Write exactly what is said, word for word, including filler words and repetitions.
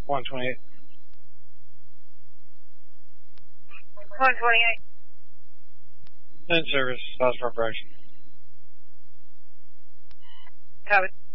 one twenty-eight. one twenty-eight. In service, South Park Correction. Copy.